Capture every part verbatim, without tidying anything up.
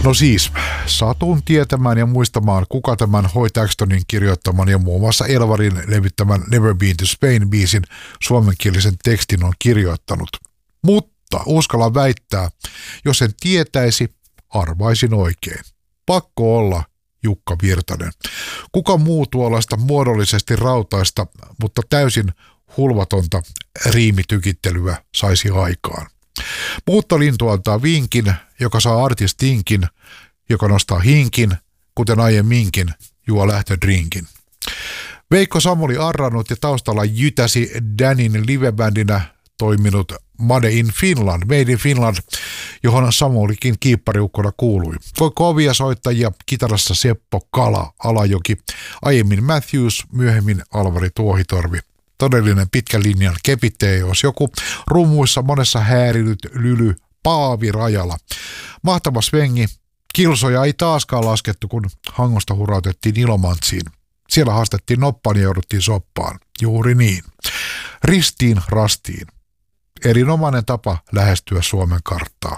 No siis, satun tietämään ja muistamaan, kuka tämän Hoyt Axtonin kirjoittaman ja muun muassa Elvarin levittämän Never Been to Spain-biisin suomenkielisen tekstin on kirjoittanut. Mutta uskallan väittää, jos en tietäisi, arvaisin oikein. Pakko olla Jukka Virtanen. Kuka muu tuollaista muodollisesti rautaista, mutta täysin hulvatonta riimitykittelyä saisi aikaan. Muuttolintu antaa vinkin, joka saa artistinkin, joka nostaa hinkin, kuten aiemminkin juo lähtödrinkin. Veikko Samuli arrannut ja taustalla jytäsi Danin livebändinä toiminut Made in Finland, Made in Finland, johon Samulikin kiippariukkona kuului. Kovia soittajia, kitarassa Seppo Kala, Alajoki, aiemmin Matthews, myöhemmin Alvari Tuohitorvi. Todellinen pitkän linjan kepitee, jos joku, rummuissa monessa häärilyt Lyly, Paavi Rajala. Mahtava svengi, kilsoja ei taaskaan laskettu, kun Hangosta hurautettiin Ilomantsiin. Siellä haastettiin noppaan ja jouduttiin soppaan. Juuri niin. Ristiin rastiin. Erinomainen tapa lähestyä Suomen karttaa.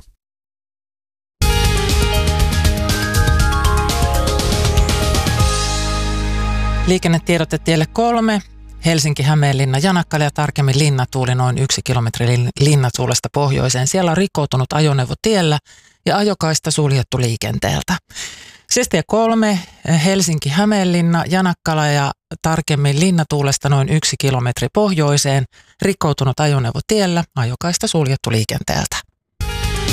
Liikennetiedote tielle kolme. Helsinki-Hämeenlinna, Janakkala ja tarkemmin Linnatuuli noin yksi kilometri Linnatuulesta pohjoiseen. Siellä on rikkoutunut ajoneuvo tiellä ja ajokaista suljettu liikenteeltä. Siis tie kolme, Helsinki-Hämeenlinna, Janakkala ja tarkemmin Linnatuulesta noin yksi kilometri pohjoiseen. Rikkoutunut ajoneuvo tiellä, ajokaista suljettu liikenteeltä.